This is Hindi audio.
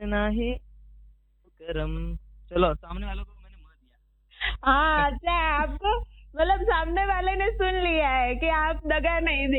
इतना ही करम। चलो, सामने वालों को मैंने मोह दिया। हाँ, अच्छा है आपको, मतलब सामने वाले ने सुन लिया है कि आप दगा नहीं